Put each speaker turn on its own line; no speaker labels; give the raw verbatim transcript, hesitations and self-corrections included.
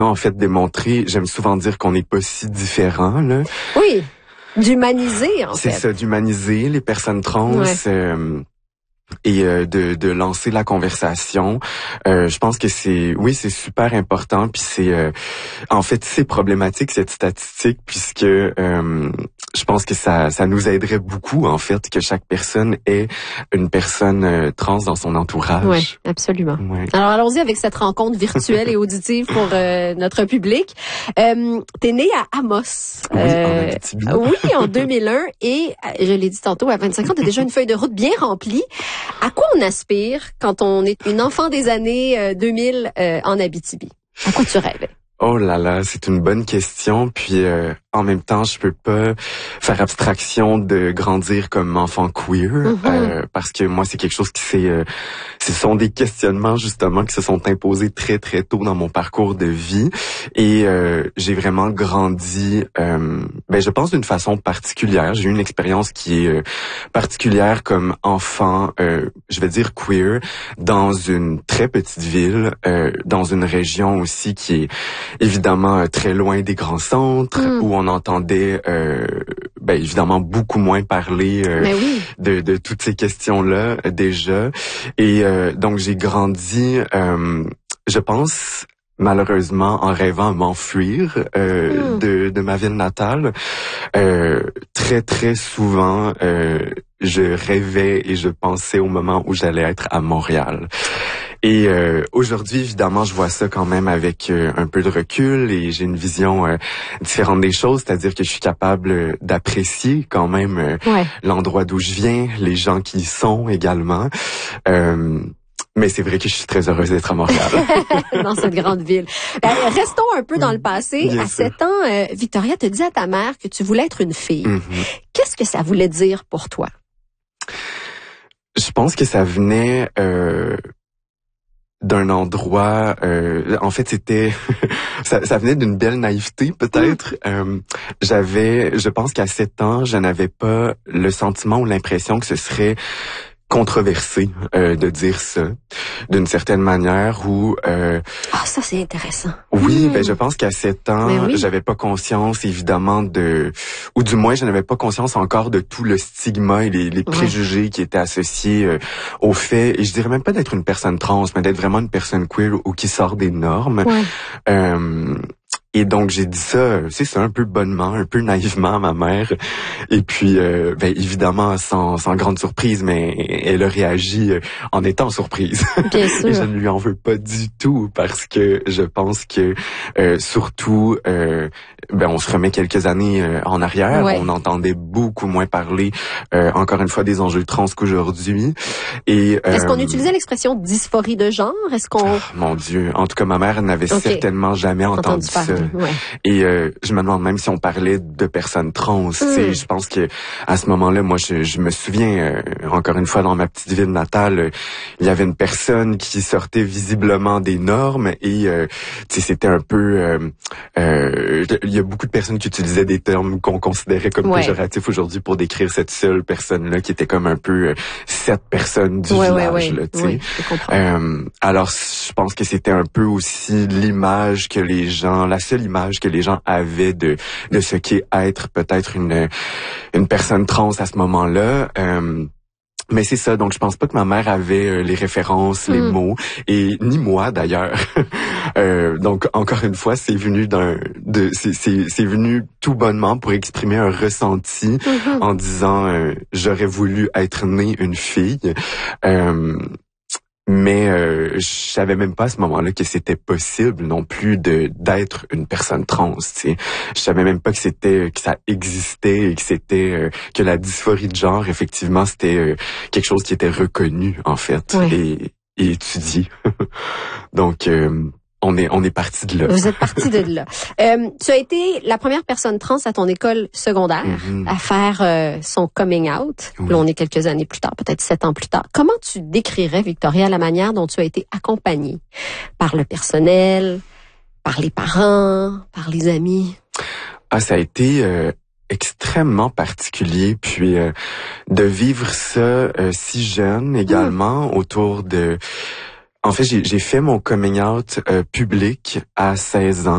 En fait, démontrer, j'aime souvent dire qu'on n'est pas si différents, là.
Oui, d'humaniser, en fait.
C'est ça, d'humaniser les personnes trans.
Ouais.
Euh, et euh, de, de lancer la conversation. Euh, je pense que c'est, oui, c'est super important. Puis c'est, euh, en fait, c'est problématique cette statistique puisque euh, je pense que ça, ça nous aiderait beaucoup en fait que chaque personne ait une personne euh, trans dans son entourage.
Oui, absolument. Ouais. Alors allons-y avec cette rencontre virtuelle et auditive pour euh, notre public. Euh, t'es né à Amos.
Oui,
euh,
en Abitibi.
Oui, en deux mille un et je l'ai dit tantôt, à vingt-cinq ans, t'as déjà une feuille de route bien remplie. À quoi on aspire quand on est une enfant des années euh, deux mille euh, en Abitibi? À quoi tu rêves?
Oh là là, c'est une bonne question. Puis euh, en même temps, je peux pas faire abstraction de grandir comme enfant queer mm-hmm. euh, parce que moi, c'est quelque chose qui s'est, euh, ce sont des questionnements justement qui se sont imposés très très tôt dans mon parcours de vie et euh, j'ai vraiment grandi. Euh, ben, je pense d'une façon particulière. J'ai eu une expérience qui est euh, particulière comme enfant, euh, je vais dire queer, dans une très petite ville, euh, dans une région aussi qui est évidemment très loin des grands centres mm. où on entendait euh, ben évidemment beaucoup moins parler euh,
oui.
de, de toutes ces questions-là euh, déjà et euh, donc j'ai grandi euh, je pense malheureusement en rêvant à m'enfuir euh, mm. de, de ma ville natale. Euh, très très souvent euh, je rêvais et je pensais au moment où j'allais être à Montréal. Et euh, aujourd'hui, évidemment, je vois ça quand même avec euh, un peu de recul et j'ai une vision euh, différente des choses, c'est-à-dire que je suis capable euh, d'apprécier quand même euh, ouais. l'endroit d'où je viens, les gens qui y sont également. Euh, mais c'est vrai que je suis très heureuse d'être à Montréal.
Dans cette grande ville. Euh, restons un peu dans le passé. Bien à sûr. sept ans, euh, Victoria te dit à ta mère que tu voulais être une fille. Mm-hmm. Qu'est-ce que ça voulait dire pour toi?
Je pense que ça venait... Euh, d'un endroit, euh, en fait c'était, ça, ça venait d'une belle naïveté peut-être. Mmh. Euh, j'avais, je pense qu'à sept ans, je n'avais pas le sentiment ou l'impression que ce serait controversé euh, de dire ça d'une certaine manière ou euh,
ah ça c'est intéressant.
Oui,
mmh.
ben je pense qu'à sept ans, oui. j'avais pas conscience évidemment de ou du moins je n'avais pas conscience encore de tout le stigma et les, les préjugés ouais. qui étaient associés euh, au fait et je dirais même pas d'être une personne trans mais d'être vraiment une personne queer ou, ou qui sort des normes.
Ouais.
Euh, Et donc j'ai dit ça, c'est ça un peu bonnement, un peu naïvement à ma mère. Et puis euh, ben évidemment sans sans grande surprise, mais elle a réagi en étant surprise.
Bien sûr.
Et je ne lui en veux pas du tout parce que je pense que euh, surtout euh, ben on se remet quelques années euh, en arrière, ouais. on entendait beaucoup moins parler euh, encore une fois des enjeux trans qu'aujourd'hui. Et
euh, est-ce qu'on utilisait l'expression dysphorie de genre? Est-ce qu'on
oh, mon Dieu, en tout cas ma mère n'avait okay. certainement jamais entendu, entendu ça.
Ouais.
Et euh, je me demande même si on parlait de personnes trans. Mm. T'sais, je pense que à ce moment-là, moi, je, je me souviens euh, encore une fois dans ma petite ville natale, euh, il y avait une personne qui sortait visiblement des normes et euh, c'était un peu. Euh, euh, il y a beaucoup de personnes qui utilisaient des termes qu'on considérait comme ouais. péjoratifs aujourd'hui pour décrire cette seule personne-là qui était comme un peu euh, cette personne du
ouais,
village.
Ouais, ouais.
Là,
oui, je comprends.
Euh, alors, je pense que c'était un peu aussi l'image que les gens, la seule image que les gens avaient de de ce qu'est être peut-être une une personne trans à ce moment-là. Euh, mais c'est ça, donc je pense pas que ma mère avait euh, les références, les mm. mots, et ni moi d'ailleurs. euh, donc encore une fois, c'est venu d'un, de, c'est c'est c'est venu tout bonnement pour exprimer un ressenti mm-hmm. en disant euh, j'aurais voulu être née une fille. Euh, Mais euh, je savais même pas à ce moment-là que c'était possible non plus de d'être une personne trans. Tu sais, je savais même pas que c'était que ça existait et que c'était euh, que la dysphorie de genre effectivement c'était euh, quelque chose qui était reconnu en fait
ouais.
et, et étudié. Donc euh, On est, on est parti de là.
Vous êtes parti de là. Euh, tu as été la première personne trans à ton école secondaire mm-hmm. à faire euh, son coming out. Oui. Là, on est quelques années plus tard, peut-être sept ans plus tard. Comment tu décrirais, Victoria, la manière dont tu as été accompagnée par le personnel, par les parents, par les amis?
Ah, ça a été euh, extrêmement particulier. Puis euh, de vivre ça euh, si jeune également mm. autour de... En fait, j'ai, j'ai fait mon coming out euh, public à seize ans.